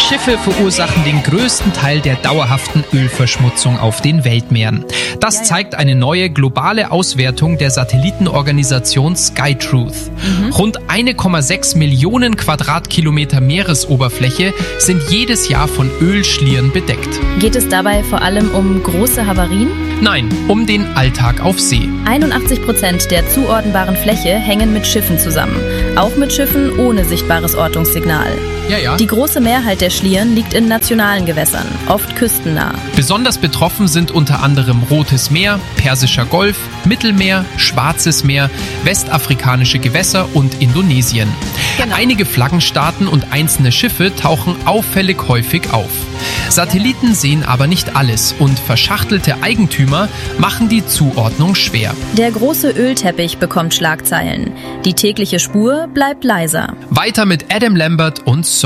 Schiffe verursachen den größten Teil der dauerhaften Ölverschmutzung auf den Weltmeeren. Das zeigt eine neue globale Auswertung der Satellitenorganisation SkyTruth. Rund 1,6 Millionen Quadratkilometer Meeresoberfläche sind jedes Jahr von Ölschlieren bedeckt. Geht es dabei vor allem um große Havarien? Nein, um den Alltag auf See. 81% der zuordnbaren Fläche hängen mit Schiffen zusammen. Auch mit Schiffen ohne sichtbares Ortungssignal. Ja. Die große Mehrheit der Schlieren liegt in nationalen Gewässern, oft küstennah. Besonders betroffen sind unter anderem Rotes Meer, Persischer Golf, Mittelmeer, Schwarzes Meer, westafrikanische Gewässer und Indonesien. Genau. Einige Flaggenstaaten und einzelne Schiffe tauchen auffällig häufig auf. Satelliten sehen aber nicht alles und verschachtelte Eigentümer machen die Zuordnung schwer. Der große Ölteppich bekommt Schlagzeilen. Die tägliche Spur bleibt leiser. Weiter mit Adam Lambert und